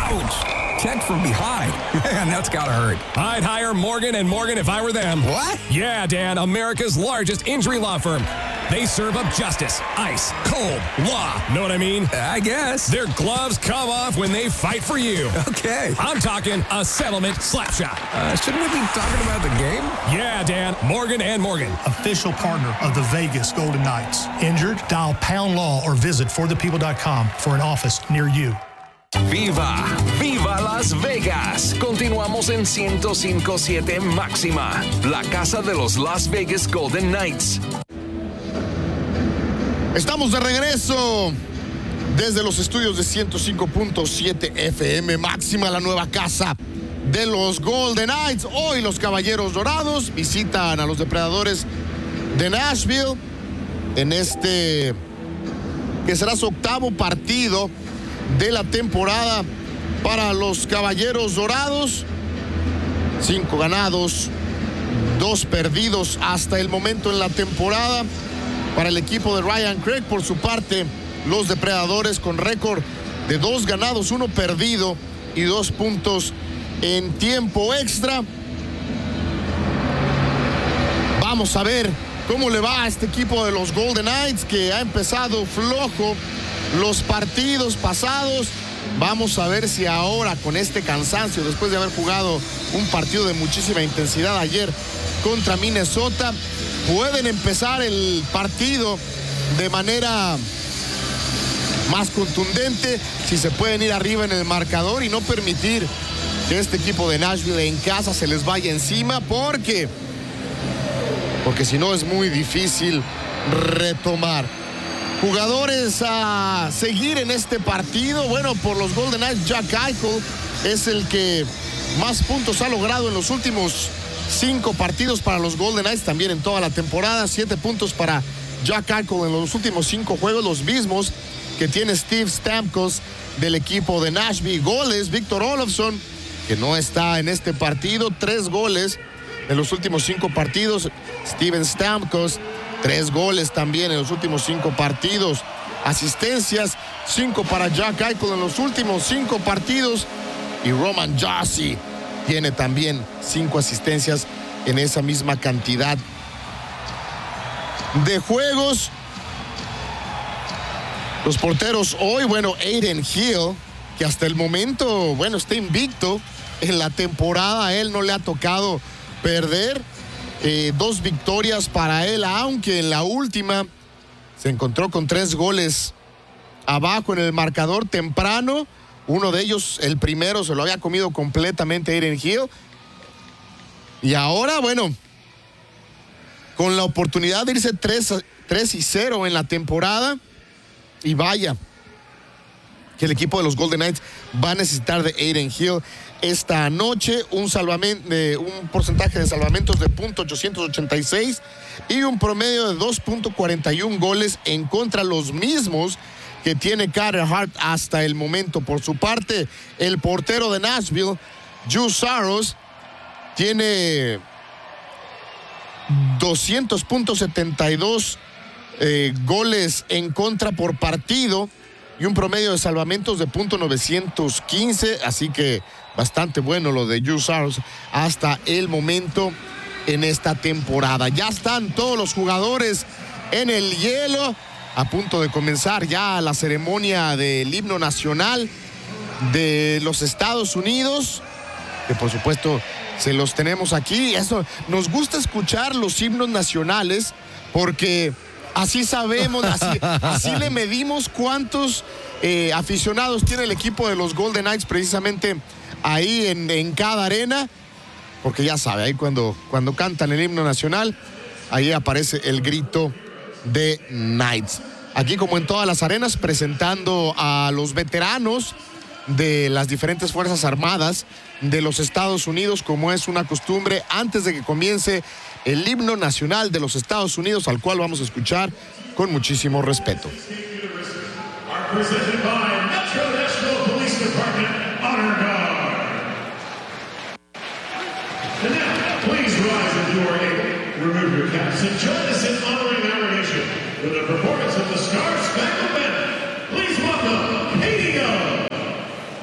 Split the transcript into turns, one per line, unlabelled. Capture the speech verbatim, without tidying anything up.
Ouch! Checked from behind. Man, that's gotta hurt.
I'd hire Morgan and Morgan if I were them.
What?
Yeah, Dan, America's largest injury law firm. They serve up justice, ice, cold, law. Know what I mean?
I guess.
Their gloves come off when they fight for you.
Okay.
I'm talking a settlement slap shot.
Uh, shouldn't we be talking about the game?
Yeah, Dan, Morgan and Morgan.
Official partner of the Vegas Golden Knights. Injured? Dial Pound Law or visit for the people dot com for an office near you.
¡Viva! ¡Viva Las Vegas! Continuamos en ciento cinco punto siete Máxima, la casa de los Las Vegas Golden Knights.
Estamos de regreso desde los estudios de ciento cinco punto siete F M Máxima, la nueva casa de los Golden Knights. Hoy los Caballeros Dorados visitan a los Depredadores de Nashville en este que será su octavo partido de la temporada para los Caballeros Dorados. Cinco ganados, dos perdidos hasta el momento en la temporada. Para el equipo de Ryan Craig, por su parte, los Depredadores con récord de dos ganados, uno perdido y dos puntos en tiempo extra. Vamos a ver cómo le va a este equipo de los Golden Knights, que ha empezado flojo los partidos pasados. Vamos a ver si ahora, con este cansancio, después de haber jugado un partido de muchísima intensidad ayer contra Minnesota, pueden empezar el partido de manera más contundente, si se pueden ir arriba en el marcador y no permitir que este equipo de Nashville en casa se les vaya encima, porque porque si no es muy difícil retomar. Jugadores a seguir en este partido. Bueno, por los Golden Knights, Jack Eichel es el que más puntos ha logrado en los últimos cinco partidos para los Golden Knights, también en toda la temporada. Siete puntos para Jack Eichel en los últimos cinco juegos, los mismos que tiene Steve Stamkos del equipo de Nashville. Goles, Victor Olofsson, que no está en este partido, tres goles en los últimos cinco partidos. Steven Stamkos, tres goles también en los últimos cinco partidos. Asistencias, cinco para Jack Eichel en los últimos cinco partidos. Y Roman Josi tiene también cinco asistencias en esa misma cantidad de juegos. Los porteros hoy, bueno, Adin Hill, que hasta el momento, bueno, está invicto en la temporada. A él no le ha tocado perder. Eh, dos victorias para él, aunque en la última se encontró con tres goles abajo en el marcador temprano. Uno de ellos, el primero, se lo había comido completamente Adin Hill. Y ahora, bueno, con la oportunidad de irse tres y cero en la temporada. Y vaya, que el equipo de los Golden Knights va a necesitar de Adin Hill esta noche. Un, salvamento, eh, un porcentaje de salvamentos de punto ochocientos ochenta y seis y un promedio de dos punto cuarenta y uno goles en contra, los mismos que tiene Carter Hart hasta el momento. Por su parte, el portero de Nashville, Juuse Saros, tiene doscientos punto setenta y dos eh, goles en contra por partido y un promedio de salvamentos de punto novecientos quince, así que bastante bueno lo de Juuse Saros hasta el momento en esta temporada. Ya están todos los jugadores en el hielo, a punto de comenzar ya la ceremonia del himno nacional de los Estados Unidos, que por supuesto se los tenemos aquí. Eso, nos gusta escuchar los himnos nacionales porque así sabemos, así, así le medimos cuántos eh, aficionados tiene el equipo de los Golden Knights precisamente ahí en, en cada arena, porque ya sabe, ahí cuando, cuando cantan el himno nacional, ahí aparece el grito de Knights. Aquí, como en todas las arenas, presentando a los veteranos de las diferentes Fuerzas Armadas de los Estados Unidos, como es una costumbre, antes de que comience el himno nacional de los Estados Unidos, al cual vamos a escuchar con muchísimo respeto.
Remove your caps and join us in honoring our nation with a performance of the Star Spangled